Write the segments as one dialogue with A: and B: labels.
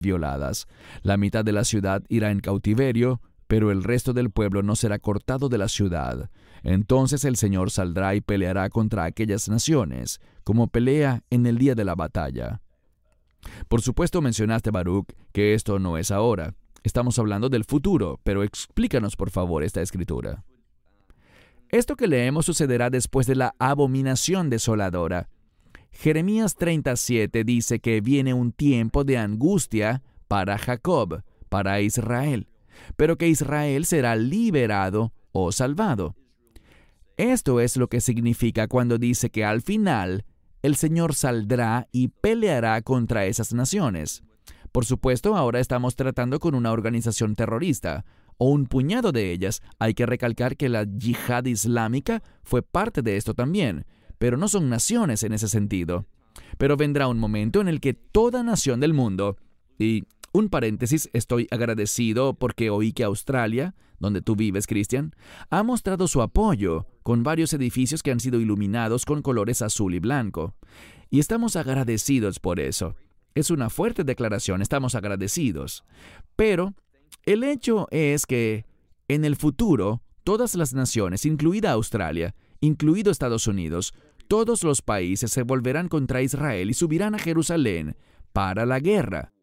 A: violadas. La mitad de la ciudad irá en cautiverio, pero el resto del pueblo no será cortado de la ciudad. Entonces el Señor saldrá y peleará contra aquellas naciones, como pelea en el día de la batalla. Por supuesto mencionaste, Baruch, que esto no es ahora. Estamos hablando del futuro, pero explícanos por favor esta escritura. Esto que leemos sucederá después de la abominación desoladora. Jeremías 37 dice que viene un tiempo de angustia para Jacob, para Israel, pero que Israel será liberado o salvado. Esto es lo que significa cuando dice que al final el Señor saldrá y peleará contra esas naciones. Por supuesto, ahora estamos tratando con una organización terrorista, o un puñado de ellas. Hay que recalcar que la yihad islámica fue parte de esto también, pero no son naciones en ese sentido. Pero vendrá un momento en el que toda nación del mundo, y un paréntesis, estoy agradecido porque oí que Australia, donde tú vives, Cristian, ha mostrado su apoyo con varios edificios que han sido iluminados con colores azul y blanco. Y estamos agradecidos por eso. Es una fuerte declaración, estamos agradecidos. Pero el hecho es que en el futuro, todas las naciones, incluida Australia, incluido Estados Unidos, todos los países se volverán contra Israel y subirán a Jerusalén para la guerra.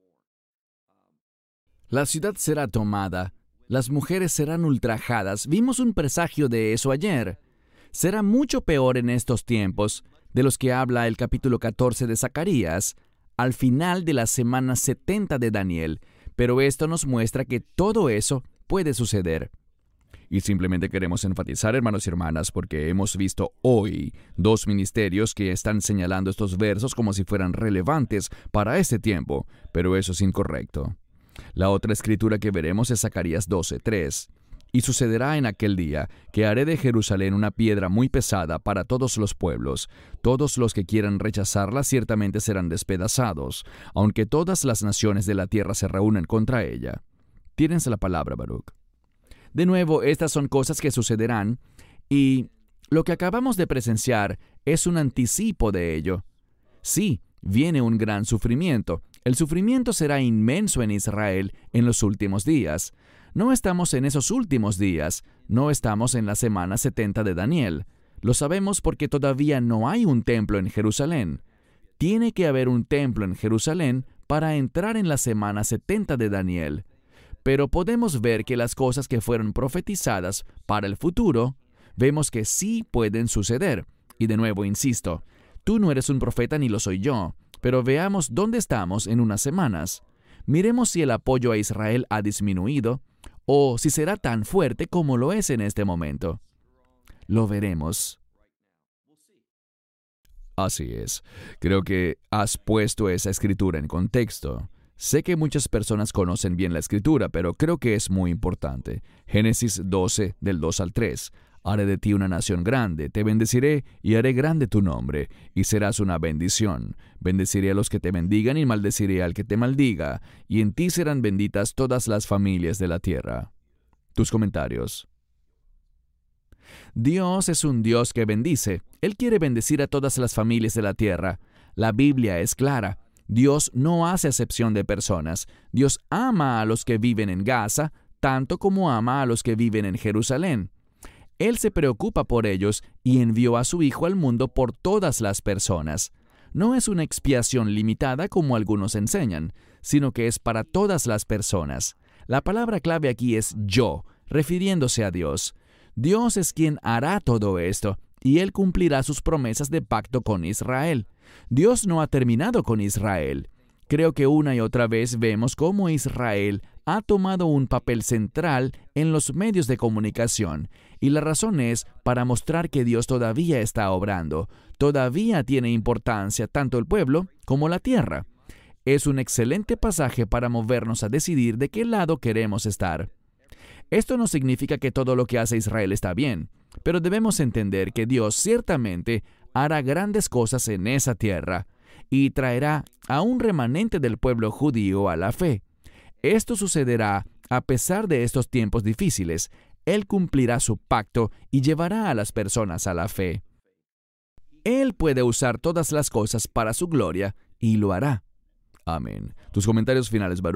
A: La ciudad será tomada, las mujeres serán ultrajadas. Vimos un presagio de eso ayer. Será mucho peor en estos tiempos, de los que habla el capítulo 14 de Zacarías, al final de la semana 70 de Daniel, pero esto nos muestra que todo eso puede suceder. Y simplemente queremos enfatizar, hermanos y hermanas, porque hemos visto hoy 2 ministerios que están señalando estos versos como si fueran relevantes para este tiempo, pero eso es incorrecto. La otra escritura que veremos es Zacarías 12:3. Y sucederá en aquel día que haré de Jerusalén una piedra muy pesada para todos los pueblos. Todos los que quieran rechazarla ciertamente serán despedazados, aunque todas las naciones de la tierra se reúnen contra ella. Tienes la palabra, Baruch. De nuevo, estas son cosas que sucederán, y lo que acabamos de presenciar es un anticipo de ello. Sí, viene un gran sufrimiento. El sufrimiento será inmenso en Israel en los últimos días. No estamos en esos últimos días, no estamos en la semana 70 de Daniel. Lo sabemos porque todavía no hay un templo en Jerusalén. Tiene que haber un templo en Jerusalén para entrar en la semana 70 de Daniel. Pero podemos ver que las cosas que fueron profetizadas para el futuro, vemos que sí pueden suceder. Y de nuevo, insisto, tú no eres un profeta ni lo soy yo, pero veamos dónde estamos en unas semanas. Miremos si el apoyo a Israel ha disminuido, o si será tan fuerte como lo es en este momento. Lo veremos. Así es. Creo que has puesto esa escritura en contexto. Sé que muchas personas conocen bien la escritura, pero creo que es muy importante. Génesis 12, del 2 al 3. Haré de ti una nación grande, te bendeciré y haré grande tu nombre, y serás una bendición. Bendeciré a los que te bendigan y maldeciré al que te maldiga, y en ti serán benditas todas las familias de la tierra. Tus comentarios. Dios es un Dios que bendice. Él quiere bendecir a todas las familias de la tierra. La Biblia es clara. Dios no hace acepción de personas. Dios ama a los que viven en Gaza, tanto como ama a los que viven en Jerusalén. Él se preocupa por ellos y envió a su Hijo al mundo por todas las personas. No es una expiación limitada como algunos enseñan, sino que es para todas las personas. La palabra clave aquí es yo, refiriéndose a Dios. Dios es quien hará todo esto, y Él cumplirá sus promesas de pacto con Israel. Dios no ha terminado con Israel. Creo que una y otra vez vemos cómo Israel ha tomado un papel central en los medios de comunicación, y la razón es para mostrar que Dios todavía está obrando, todavía tiene importancia tanto el pueblo como la tierra. Es un excelente pasaje para movernos a decidir de qué lado queremos estar. Esto no significa que todo lo que hace Israel está bien, pero debemos entender que Dios ciertamente hará grandes cosas en esa tierra y traerá a un remanente del pueblo judío a la fe. Esto sucederá a pesar de estos tiempos difíciles. Él cumplirá su pacto y llevará a las personas a la fe. Él puede usar todas las cosas para su gloria y lo hará. Amén. Tus comentarios finales, Baruch.